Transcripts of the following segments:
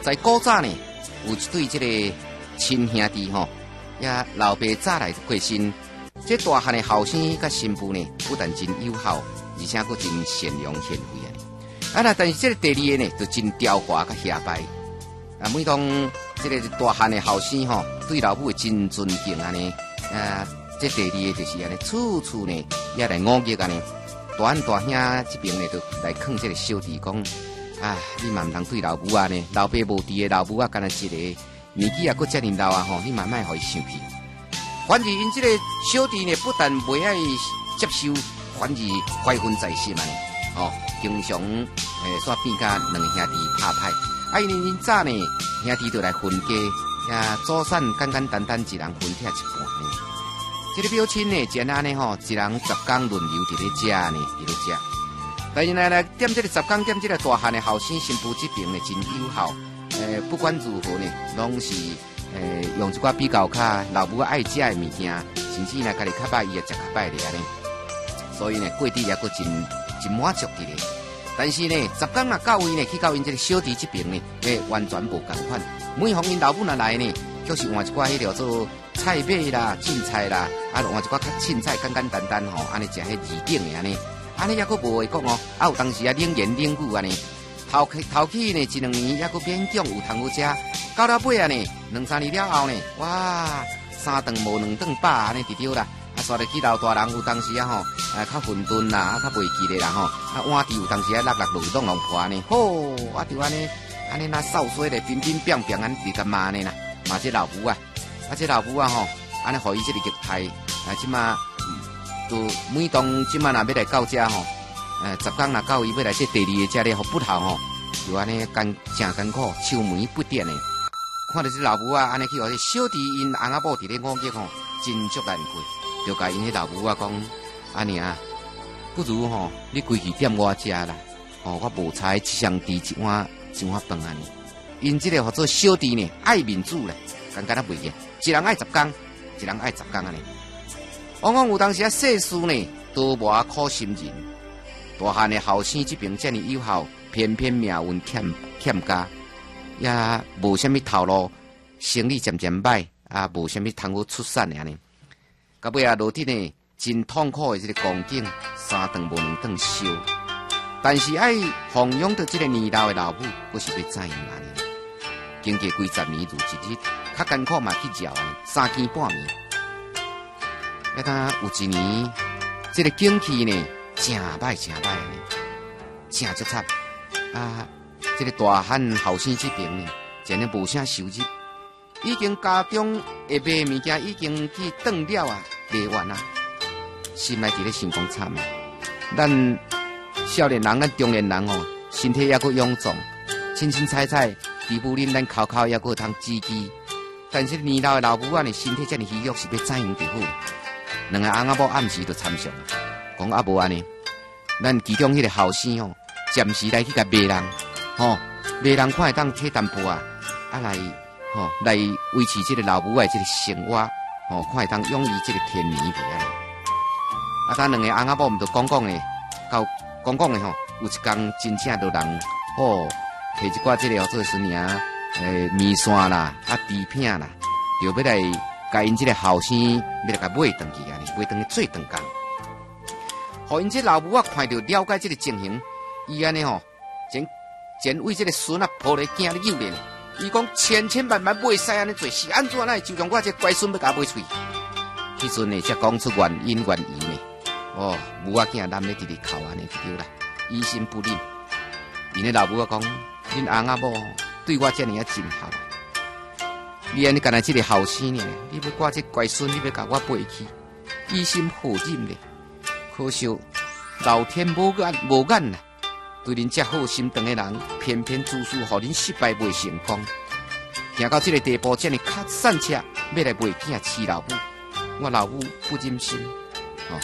在古早呢，有一对这个亲兄弟吼，也老爸早来过身。这大汉的后生甲新妇呢，不但真友好，而且佫真善良贤惠啊！啊那但是这个第二个呢，就真刁滑甲下败。啊，每当这个大汉的后生吼，对老母真尊敬安尼。这第二个就是安尼，处处呢也来误解安尼。大汉大兄这边呢，就来劝这个小弟讲：啊，你嘛唔通对老母啊呢，老爸无伫的老母啊，干那一个年纪也佫遮尔老啊吼，你嘛莫互伊生气。反而因这个小弟呢，不但袂爱接受，反而怀恨在心啊！哦，经常煞变甲两个兄弟拍歹。啊，因早呢兄弟就来分家，也祖产简简单单一人分拆一半呢。这个表亲呢，简单呢吼，一人10工轮流伫咧食呢，伫咧食。但是来点这个10工点这个大汉的后生新妇这边呢，真友好。不管如何呢，拢是。用一寡比较较老母爱食的物件，甚至呢，家己较歹，伊也食较歹咧呢。所以呢，过得也佫真满足的咧。但是呢，10工若到位呢，去到因这个小弟这边呢，完全无共款。每逢因老母若来呢，就是换一寡迄条做菜尾啦、进菜啦，啊，换一寡较凊菜，简简单单吼，安尼食迄二顶的安尼，安尼也佫无会讲哦。啊，有当时啊，冷言冷语安尼。头起呢，1、2年也佫勉强有通好食，到了尾啊呢，2、3年了后呢，哇，3顿无2顿饱安尼就对啦。啊，煞入去老大人有当时啊吼，较混沌啦，啊较袂记咧啦吼，啊碗底有当时啊落弄破呢，吼，啊就安尼那扫水咧，乒乒乓乓安尼直甲骂呢啦，骂这老母啊，啊这老母啊吼，安尼互伊这个虐待，啊即马就每当即马若要来到遮吼。10工若到伊要来这第二个家咧，互不好吼，就安尼真艰苦，手门不点呢。看到这老母啊，安尼去互这小弟因翁仔某伫咧误解吼，真足难过。就甲因迄老母啊讲，安尼啊，不如吼，你规矩点我食啦，吼，我无差一箱猪一碗饭安尼。因这个合作小弟呢，爱民主咧，敢若袂记，一人爱10工，一人爱10工安尼。往往有当时啊，世事呢，多磨苦心人。大汉的后生这边遮尔友好，偏偏命运欠佳，也无啥物头路，生意渐渐歹，啊，无啥物通好出产的安尼。到尾啊，落地呢，真痛苦的这个光景，3顿无2顿烧。但是爱奉养到这个年老的老母，佫是要怎样安尼？经过几10年如一日，较艰苦嘛去绕安尼，3更半暝。要当有一年，这个景气呢？真歹呢，真足惨啊！这个大汉后生这边呢，真係无啥收入，已經家中會賣物件已經去斷了啊，賣完啊，心內伫咧想講慘啊！咱少年人、咱中年人哦，身體也佫臃腫，清清菜菜，皮膚恁咱口也佫通支支，但是年老的老母啊，呢身體遮爾虛弱，是要怎樣就好？兩個翁仔某暗時就參詳。講啊無安尼，咱其中迄個後生哦，暫時來去甲賣人，吼，賣人看會當摕淡薄啊，來維持這個老母的這個生活，吼，看會當養伊這個天年過安尼。啊，咱兩個翁仔某毋着講咧，講咧吼，有一工真正着人，吼，摕一寡這個做啥爾麵線啦，啊豬片啦，就要來甲因這個後生要來甲買轉去安尼，買轉去做轉工。互因這老母啊看到了解這個情形，伊安尼吼，真為這個孫啊抱咧囝咧幼咧，伊講千萬袂使安尼做，是安怎來就讓我這乖孫要甲買喙。迄陣呢，才講出原因呢。哦，母仔囝男咧直直哭安尼就對啦，於心不忍。因咧老母啊講，恁翁仔某對我這樣啊真好，你安尼干那這個後生呢，你要掛這乖孫，你要甲我背去，於心何忍咧？可惜老天無眼啦，對恁這好心腸的人，偏偏做事予恁失敗未成功，行到這個地步，這樣卡散車，要來賣囝飼老母，我老母不忍心。哦，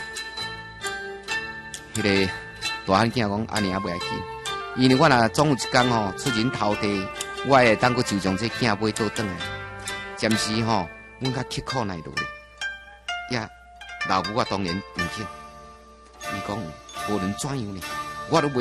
迄個大漢囝講安尼也袂要緊，因為我若總有一天吼出人頭地，我會當佫就將這囝買倒轉來，暫時吼，阮較刻苦耐勞咧，呀，老母我當然唔肯。伊講無論怎樣呢，我都袂。